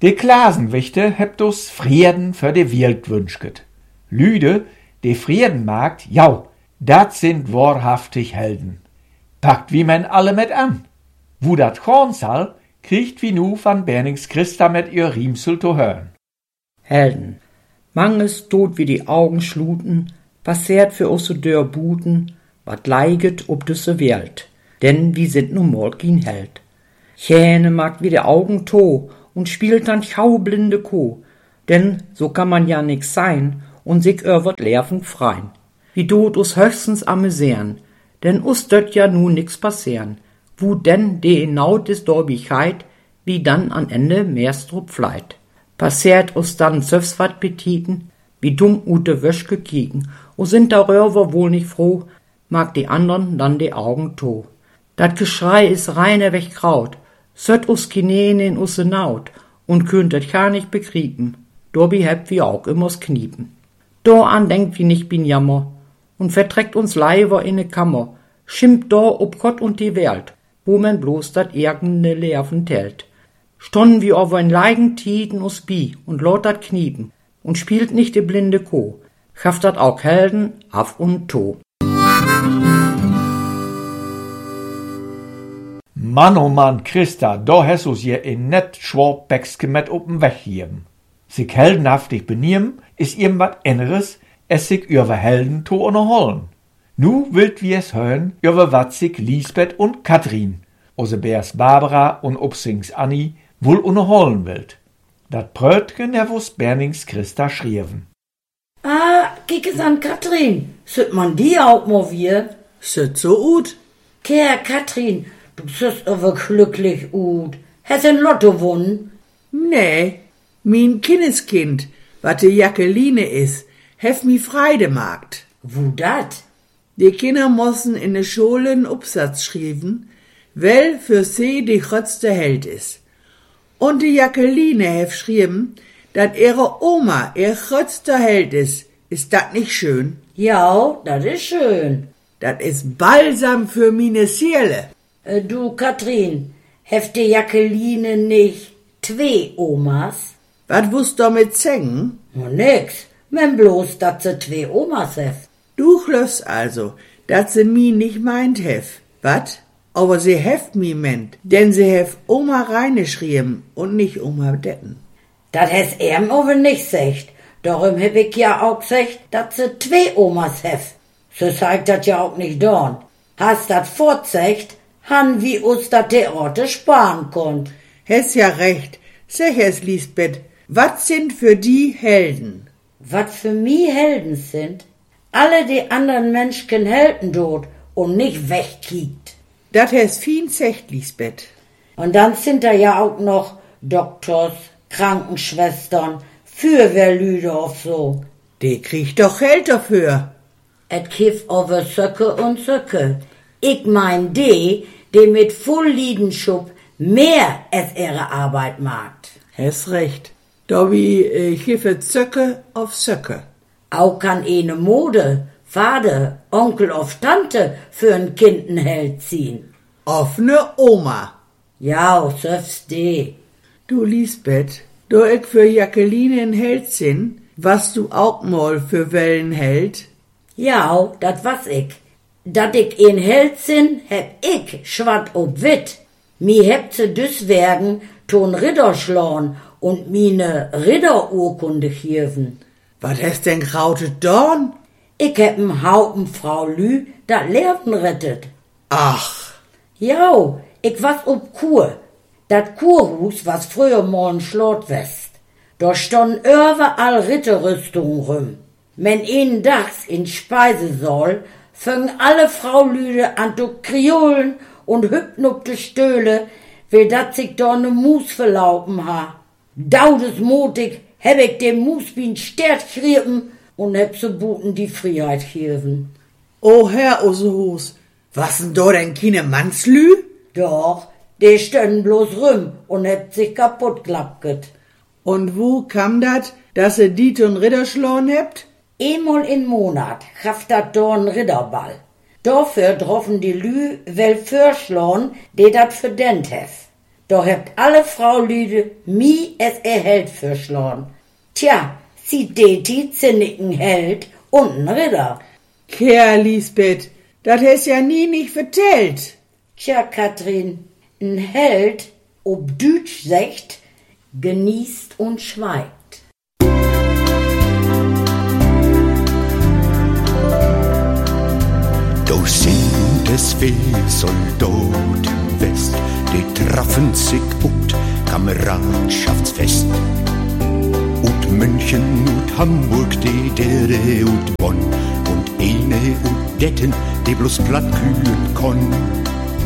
De Klasenwichte hebt us Frieden für de Welt wünschget. Lüde, de Frieden magt, jau, dat sind wahrhaftig Helden. Packt wie men alle mit an. Wo dat gorn sal, kriegt wie nu van Bernings Christa mit ihr Riemsel to hören. Helden. Manges tot wie die Augen schluten, passiert für usse dör Buten, wat leiget ob düsse Welt, denn wir sind nun mal kein Held. Chäne mag wie die Augen to und spielt dann chaublinde Ko, denn so kann man ja nix sein und sich wird lerven freien. Wie dot us höchstens amüsieren, denn us dört ja nu nix passieren, wo denn de naut is Dorbigkeit, wie dann an Ende mehrstrup fleit. Passiert us dann söfs wat betiten, wie dumm ute Wöschke kieken, o sind darüber wohl nicht froh, mag die andern dann die Augen to. Dat Geschrei is reine Wegkraut, söt us Kineen in usse Naut, und könntet gar nicht bekriepen, dorbi hebt wie auch immers kniepen. Do an denkt wie nicht bin Jammer, und verträgt uns Leiber in ne Kammer, schimpft do ob Gott und die Welt, wo man bloß dat irgende Lerven tellt. Stonnen wie auf ein Leigen Tiden us bi und lot dat kniepen, und spielt nicht de blinde Ko, schafft dat auch Helden af und to. Mann, oh Mann, Christa, da hast us je in net Schwabbeckske mit op'n Weg geben. Sich heldenhaftig benehmen, is irgendwas anderes, es sich über Helden to unterholen. Nu willt wir es hören, über wat sich Lisbeth und Katrin, Osebeers Barbara und Upsings Annie, wohl unterholen willt. Dat Prötgen nervus Bernings Christa schrieven. Ah, kiek es an Katrin. Süt man die auch mal wir? Süt so ut. Kehr, Katrin, du süst aber glücklich ut. Hast ein Lotto gewonnen? Nee, mein Kindeskind, wat de Jacqueline is, hef mi Freide magt. Wo dat? Die Kinder mossen in de Schule einen Upsatz schrieben, wel für sie die grötzte Held is. Und die Jacqueline hef schrieben, dat ihre Oma ihr grötzter Held is. Ist dat nicht schön? Ja, dat is schön. Dat is Balsam für mine Seele. Du, Katrin, heft die Jacqueline nicht 2 Omas? Wat wusst du mit Zängen? No nix, men bloß, dat se 2 Omas heft. Du glöfst also, dat se mi nicht meint hef. Wat? Aber sie heft mi ment, denn sie hef Oma Reine schriem und nicht Oma Detten. Dat hes aber nicht secht. Darum heb ich ja auch gesagt, dat se 2 Omas hef. So zeigt dat ja auch nicht dorn. Hast dat fortsecht, han wie us dat de Orte sparen konnt. Hes ja recht. Sag es, Lisbeth, wat sind für die Helden? Wat für mi Helden sind? Alle die anderen Menschen Helden dort und nicht wegkiekt. Dat hes fin secht, Lisbeth. Und dann sind da ja auch noch Doktors, Krankenschwestern, Fürwehrlüde auf so. Die kriegt doch Geld dafür. Et kiff over Söcke und Söcke. Ich mein die mit voll Liedenschub mehr als ihre Arbeit macht. Hes recht. Da wie chiffe Zöcke auf Söcke. Auch kann eine Mode, Vater, Onkel auf Tante für ein Kind ein Held ziehen. Auf ne Oma. Ja, selbst die. Du Lisbeth, da ich für Jacqueline ein Held sin, was du auch mal für Wellen Held? Ja, dat was ich. Dat ich ein Held sin, heb ich schwart ob wit. Mi hebt ze dus wergen, ton Ritter schlauen und mine Ritterurkunde gieven. Was hast denn krautet dorn? Ich heb m Haupen Frau Lü dat Leben rettet. Ach. Ja, ich was ob Kur. Dat Kurhus was früher mal ein Schlot west. Da stonden überall Ritterrüstungen rum. Wenn ihnen dachs in Speisesaal fängen alle Fraulüde an zu kriolen und hüpfen ob de Stöhle, will dat sich da ne Mus verlaufen ha. Daudes mutig heb ich dem Musbien stert schriepen und heb so buten die Freiheit gieven. O Herr Osehus, was denn da denn keine Mannslü? Doch, die stönnen bloß rum und heb sich kaputt klappget. Und wo kam dat, dass ihr die und Ritter schlagen hebt? Einmal im Monat kraft dat da ein Ritterball. Dafür droffen die Lü wel fürschlagen, die dat verdient hef. Da habt alle Fraulüde mi es Held verschlagen. Tja, sie deti zinnigen Held und n Ritter. Kerl, Lisbeth, das hast ja nie nicht vertellt. Tja, Katrin, n Held, ob Dütsch sagt, genießt und schweigt. Da sind es viel Soldaten West, die trafen sich ut Kameradschaftsfest. Ut München, ut Hamburg, die Dere, ut Bonn und eine ut Detten, die bloß platt kühlen konn.